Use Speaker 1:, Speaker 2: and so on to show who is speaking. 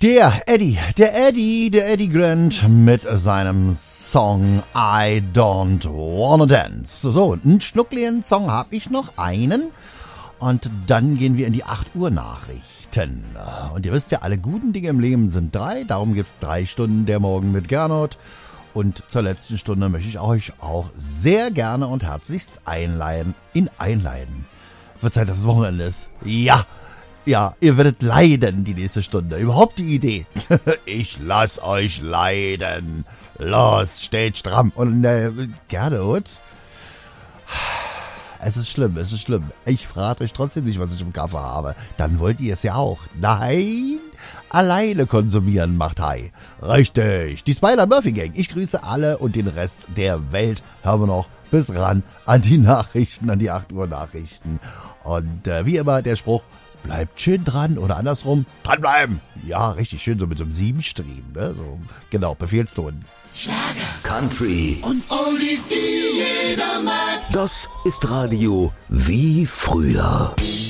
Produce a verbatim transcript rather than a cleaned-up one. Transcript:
Speaker 1: Der Eddie, der Eddie, der Eddie Grant mit seinem Song I Don't Wanna Dance. So, einen schnuckligen Song habe ich noch, einen. Und dann gehen wir in die acht Uhr Nachrichten. Und ihr wisst ja, alle guten Dinge im Leben sind drei. Darum gibt's drei Stunden der Morgen mit Gernot. Und zur letzten Stunde möchte ich euch auch sehr gerne und herzlichst einladen, in einladen. Wird Zeit, dass es Wochenende ist. Ja. Ja, ihr werdet leiden die nächste Stunde. Überhaupt die Idee. Ich lass euch leiden. Los, steht stramm. Und äh, gerne, und? Es ist schlimm, es ist schlimm. Ich verrate euch trotzdem nicht, was ich im Kaffee habe. Dann wollt ihr es ja auch. Nein, alleine konsumieren macht high. Richtig, die Spider-Murphy-Gang. Ich grüße alle und den Rest der Welt. Hören wir noch bis ran an die Nachrichten, an die acht Uhr Nachrichten. Und äh, wie immer der Spruch, bleibt schön dran oder andersrum, dranbleiben. Ja, richtig schön, so mit so einem Siebenstriemen. Ne? So, genau, Befehlston.
Speaker 2: Schlager, Country und Oldies, die jeder mag. Das ist Radio wie früher.